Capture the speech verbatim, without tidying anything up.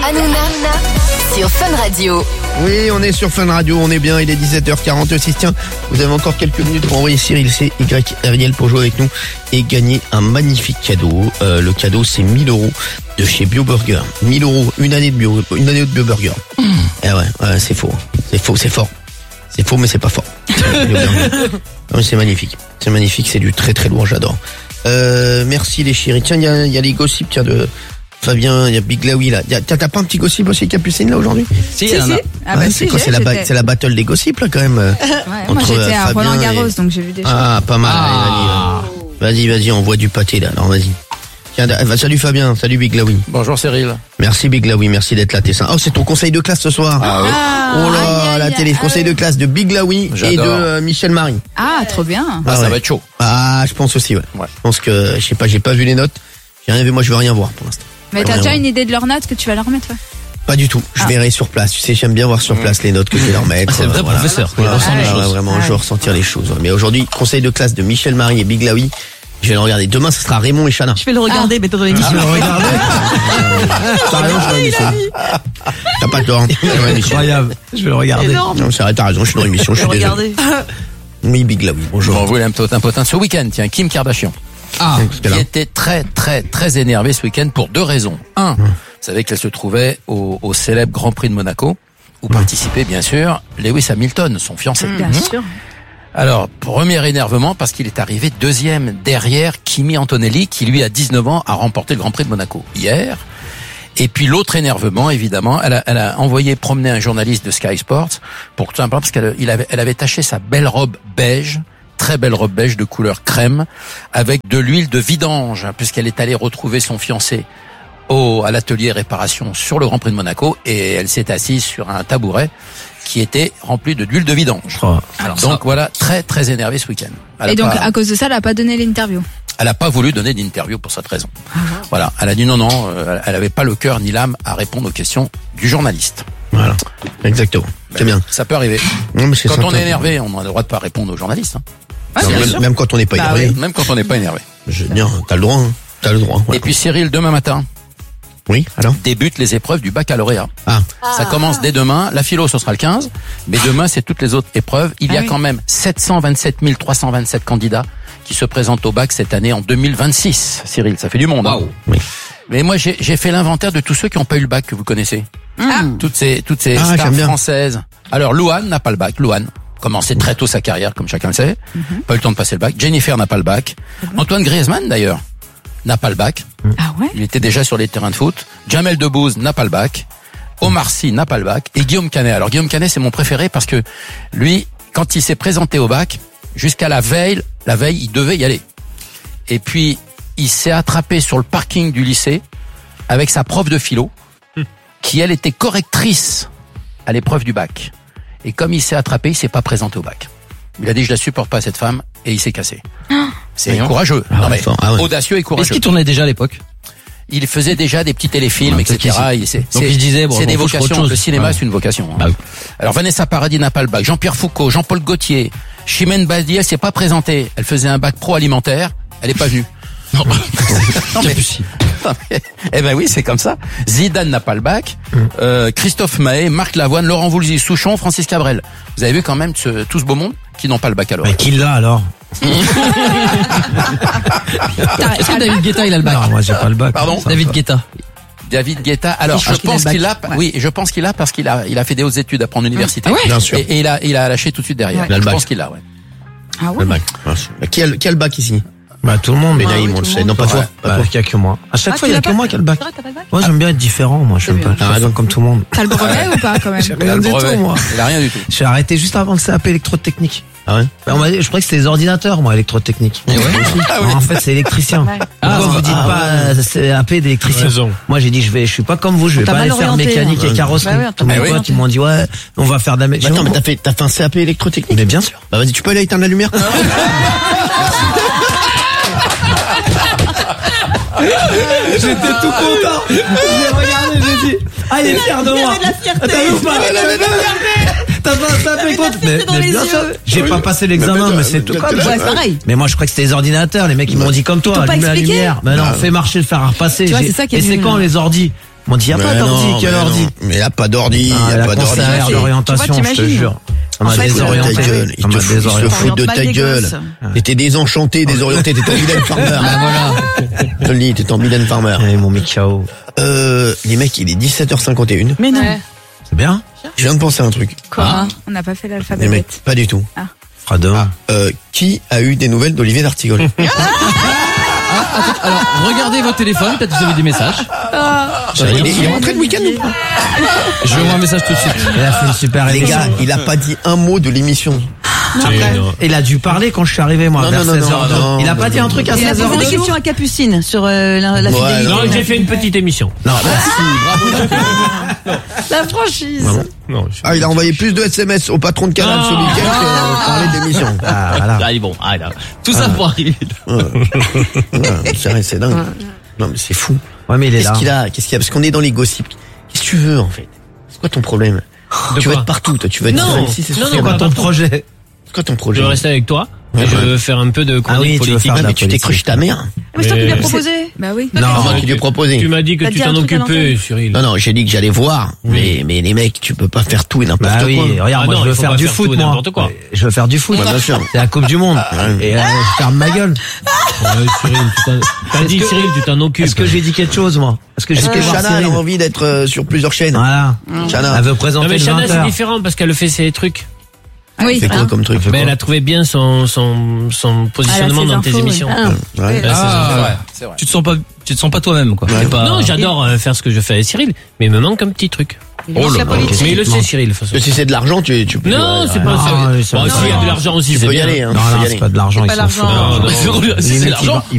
Hanouna sur Fun Radio. Oui, on est sur Fun Radio, on est bien, il est dix-sept heures quarante-six. Tiens, vous avez encore quelques minutes pour envoyer Cyril C Y Ariel pour jouer avec nous et gagner un magnifique cadeau. Euh, le cadeau, c'est mille euros de chez BioBurger. mille euros, une année de bio, une année de BioBurger. Mmh. Eh ouais, ouais, c'est faux, c'est faux, c'est fort. C'est faux, mais c'est pas fort. Non, c'est magnifique, c'est magnifique, c'est du très très lourd, j'adore. Euh, merci les chéris. Tiens, il y a, y a les gossips, tiens, de Fabien, il y a Big Laoui là. Y a, t'as, t'as pas un petit gossip aussi, Capucine, là, aujourd'hui? Si, si, il y en a. si. Ah ouais, bah c'est si, quoi, c'est la, ba- c'est la battle des gossips, là, quand même. Ouais, entre, moi j'étais euh, à Fabien Roland Garros, et... donc j'ai vu des choses. Ah, pas mal, Ah. allez, vas-y, vas-y, vas-y, on voit du pâté, là, alors vas-y. Tiens, bah, salut Fabien, salut Big Laoui. Bonjour Cyril. Merci Big Laoui, merci d'être là, t'es ça. Oh, c'est ton conseil de classe ce soir. Ah oui. Ah, Oh là, aïe, la aïe, télé, aïe, conseil de classe de Big Laoui et de J'adore. euh, Michel Marie. Ah, trop bien. Ah, Ah ça ouais. va être chaud. Ah, je pense aussi, ouais. Ouais. Je pense que, je sais pas, j'ai pas vu les notes. J'ai rien vu, moi je veux rien voir pour l'instant. Mais t'as Ouais, déjà ouais. une idée de leurs notes que tu vas leur mettre, ouais. Pas du tout. Je Ah. verrai sur place. Tu sais, j'aime bien voir sur place les notes que je vais leur mettre. C'est le vrai Euh, voilà. professeur, il Voilà. ressent les Ouais, choses. Vraiment, Ah je veux ouais. ressentir les choses. Mais aujourd'hui, conseil de classe de Michel Marie et Big Laoui. Je vais le regarder. Demain, ce sera Raymond et Chana. Je vais le regarder, mais dans l'émission. Tu veux le regarder? T'as raison, je suis dans l'émission. T'as pas tort. Je suis dans l'émission. Incroyable. Je vais le regarder. Énorme. Non, c'est vrai, t'as raison, je suis dans l'émission, je Je suis vais désolé. regarder. Oui, Big Laoui, bonjour. Bon, vous voulez un potin potin ce week-end, tiens, Kim Kardashian. Ah, parce qu'elle Qui a- était très très très énervée ce week-end pour deux raisons. Un, vous savez qu'elle se trouvait au, au célèbre Grand Prix de Monaco, où participait bien sûr Lewis Hamilton, son fiancé. Bien sûr. Alors, premier énervement parce qu'il est arrivé deuxième derrière Kimi Antonelli, qui lui à dix-neuf ans a remporté le Grand Prix de Monaco hier. Et puis l'autre énervement, évidemment, elle a, elle a envoyé promener un journaliste de Sky Sports pour tout simplement parce qu'elle il avait, elle avait taché sa belle robe beige, très belle robe beige de couleur crème, avec de l'huile de vidange, hein, puisqu'elle est allée retrouver son fiancé au à l'atelier réparation sur le Grand Prix de Monaco, et elle s'est assise sur un tabouret qui était rempli de d'huile de vidange. Oh. Alors donc voilà, très très énervée ce week-end. Elle a Et donc, pas- à cause de ça, elle a pas donné l'interview. elle a pas voulu donner d'interview pour cette raison. Voilà, elle a dit non, non, euh, elle avait pas le cœur ni l'âme à répondre aux questions du journaliste. Voilà. Exactement. C'est bien. Ça peut arriver. Non, mais c'est Quand sympa. on est énervé, on a le droit de pas répondre aux journalistes. Hein. Ouais, Non, bien même, sûr. même quand on n'est pas Bah énervé. oui. Même quand on n'est pas énervé. Je veux dire, t'as le droit, hein. T'as le droit. Voilà. Et puis Cyril, demain matin, Oui, alors? débutent les épreuves du baccalauréat. Ah. Ça commence dès demain. La philo, ce sera le quinze. Mais demain, c'est toutes les autres épreuves. Il y a Ah oui. quand même sept cent vingt-sept mille trois cent vingt-sept candidats qui se présentent au bac cette année en deux mille vingt-six. Cyril, ça fait du monde. Hein. Oui. Mais moi, j'ai j'ai fait l'inventaire de tous ceux qui n'ont pas eu le bac que vous connaissez. Toutes ces, toutes ces Ah, stars j'aime bien. françaises. Alors, Louane n'a pas le bac. Louane commençait très tôt sa carrière, comme chacun le sait. Pas eu le temps de passer le bac. Jennifer n'a pas le bac. Antoine Griezmann, d'ailleurs, n'a pas le bac. Ah ouais? Il était déjà sur les terrains de foot. Jamel Debbouze n'a pas le bac. Omar Sy n'a pas le bac. Et Guillaume Canet. Alors, Guillaume Canet, c'est mon préféré parce que lui, quand il s'est présenté au bac, jusqu'à la veille, la veille, il devait y aller. Et puis, il s'est attrapé sur le parking du lycée avec sa prof de philo, qui elle était correctrice à l'épreuve du bac. Et comme il s'est attrapé, il s'est pas présenté au bac. Il a dit, je la supporte pas cette femme, et il s'est cassé. C'est Voyons. courageux. Ah non, ouais, mais fort. Ah ouais. audacieux et courageux. Est-ce qu'il tournait déjà à l'époque? Il faisait déjà des petits téléfilms, Ouais, et cetera. Il- c'est- Donc c'est- il se disait, bon, c'est des bon, faut que je fasse vocations. autre chose. Le cinéma, Ouais. c'est une vocation. hein. Bah oui. Alors Vanessa Paradis n'a pas le bac. Jean-Pierre Foucault, Jean-Paul Gaultier, Chimène Badi, elle s'est pas présentée. Elle faisait un bac pro alimentaire. Elle est pas venue. Non, Non, mais- Non, mais- eh ben oui, c'est comme ça. Zidane n'a pas le bac. Euh, Christophe Mahé, Marc Lavoine, Laurent Voulzy, Souchon, Francis Cabrel. Vous avez vu quand même ce- tout ce beau monde qui n'ont pas le baccalauréat. Mais qui l'a alors? Est-ce que David Guetta il a le bac? Non, moi j'ai pas le bac. Pardon David Guetta. David Guetta. Alors, Je crois je qu'il a pense le qu'il a, bac. Ouais. oui, je pense qu'il a parce qu'il a, il a fait des hautes études après en université. Ah ouais? Bien sûr. Et, et il a, il a lâché tout de suite derrière. Ouais. Il a le Je bac. pense qu'il l'a, ouais. Ah Le ouais? bac. Ah, c'est- Qui a, le- qui a le bac ici? Bah tout le monde. Mais Bah, Naïm, oui, on le tout sait. monde. Non, pas toi. Ouais. Pas Bah, toi. il y a que moi. À chaque Ah, fois, tu il y a l'as que pas moi qui a le bac. C'est vrai, t'as pas le bac? Moi, j'aime bien être différent. Moi, je suis pas. Ah, je suis comme tout le monde. T'as le brevet ou pas, quand même? J'ai Il a rien le du brevet. tout, moi. Il a rien du tout. J'ai arrêté juste avant le C A P électrotechnique. Ah ouais? Bah, on m'a dit- je croyais que c'était les ordinateurs, moi, électrotechnique. Et ouais. Non, en fait, c'est électricien. Ouais. Ah, Pourquoi vous dites ah, pas euh, C A P d'électricien? Moi, j'ai dit, je vais, je suis pas comme vous, je vais T'as pas mal aller faire orienté, mécanique hein. et carrosserie. Bah ouais, Tous mes t'as mal potes, orienté. ils m'ont dit, ouais, on va faire de la Bah, mécanique. attends, mais t'as fait, t'as fait un C A P électrotechnique? Mais bien sûr. Bah vas-y, tu peux aller éteindre la lumière? J'étais tout content. J'ai regardé, j'ai dit, ah, il est fier de moi. T'as vu ou pas? T'as pas ça fait compte? Mais, mais bien sûr, j'ai pas passé l'examen, mais c'est tout comme. Ouais, c'est pareil. Mais moi, je crois que c'était les ordinateurs. Les mecs, ils m'ont dit comme toi, t'ont pas allume la expliqué lumière. Mais non, fais marcher le fer à repasser. Tu vois, J'ai- c'est ça qui est Et c'est nul. quand les ordis? On dit, y a pas Mais d'ordi, non, quel mais ordi? non. Mais y a pas d'ordi, Ah, y a la pas d'ordi. conseillère c'est- d'orientation, Tu vois, je te t'imagines. jure. Ça En m'a fait, Ils te désorienté. foutent de ta gueule, ils Ça te m'a foutent- ils se désorienté. foutent de Oriente ta mal les gueule. gosses. T'étais désenchanté, désorienté, t'étais en Mylène Farmer. Ah voilà. Je te le dis, t'étais en Mylène Farmer. Eh, Ils m'ont mis K O. Euh, les mecs, il est dix-sept heures cinquante et une. Mais non. C'est bien? Je viens de penser à un truc. Quoi? On n'a pas fait Les l'alphabet mecs, bête. pas du tout. Fera demain. Euh, qui a eu des nouvelles d'Olivier d'Artigol? Alors, regardez votre téléphone, peut-être vous avez des messages. Il est, il est rentré le week-end ou pas? Je lui envoie un message tout de suite. Il a fait une super Les émission. gars, il a pas dit un mot de l'émission. Il a dû parler quand je suis arrivé, moi, Non, vers non, non, seize heures. non, non, Il a non, pas dit un truc à Il a seize heures. posé des questions à Capucine sur euh, la, la Ouais, fidélité. non, Non, j'ai fait une petite émission. Non, La franchise. Non, je- Ah, il a envoyé plus de S M S au patron de Canal ce week-end que parler de l'émission. ah, voilà. Allez bon, ah, là. Tout ça pour arriver. Ouais, c'est vrai, c'est dingue. Non, mais c'est fou. Ouais, mais il est Qu'est-ce là. qu'il a? Qu'est-ce qu'il y a? Parce qu'on est dans les gossips. Qu'est-ce que tu veux, en fait? C'est quoi ton problème? De Tu veux quoi être partout, toi. Tu veux être Non. ici, c'est Non, sûr. non, Quoi pas ton partout. projet? C'est quoi ton Je projet? veux rester avec toi. Ouais, et je ouais. veux faire un peu de Ah oui, chronique tu veux politique. faire Ouais, de la mais tu t'es politique. cru chez ta mère. Mais c'est toi qui lui as Mais- proposé. Bah oui. Non. C'est moi qui lui ai proposé. Tu m'as dit que T'as tu dit un t'en truc à occupais, l'antenne. Cyril. Non, non, j'ai dit que j'allais voir. Mais, mais les mecs, tu peux pas faire tout et n'importe Bah oui, quoi. regarde, Ah moi non, je veux il faut faire pas du faire foot, tout et moi. n'importe quoi. Je veux faire du foot. Ouais, bien sûr. C'est la Coupe du Monde. Et là, je ferme ma gueule. Ouais, Cyril, tu t'en- T'as Est-ce dit, que- Cyril, tu t'en occupes. Est-ce que j'ai dit quelque chose, moi? Est-ce que j'ai Est-ce été que voir Chana a Cyril? envie d'être euh, sur plusieurs chaînes? Voilà. Chana, Elle veut Non, présenter mais le Chana, c'est vingt heures. différent parce qu'elle fait ses trucs. Oui. c'est quoi comme truc? Mais elle a trouvé bien son, son, son positionnement ses dans tes infos, oui. émissions. Ah. Ouais. Là, c'est Ah, ça. ouais. C'est vrai. Tu te sens pas, tu te sens pas toi-même, quoi. Ouais. C'est pas- Non, j'adore euh, faire ce que je fais avec Cyril, mais il me manque un petit truc. Il lance la politique. Mais il le sait, Cyril, de toute façon. Parce que si c'est de l'argent, tu, tu peux. Non, c'est pas Ah, ça. oui, ça Bon, va. s'il y a de l'argent aussi, Tu c'est peux y bien. aller, hein. Non, tu peux y non, aller. c'est pas de l'argent, C'est ils pas s'en foutent. l'argent. Non, non. Si c'est Limite, l'argent. il va- il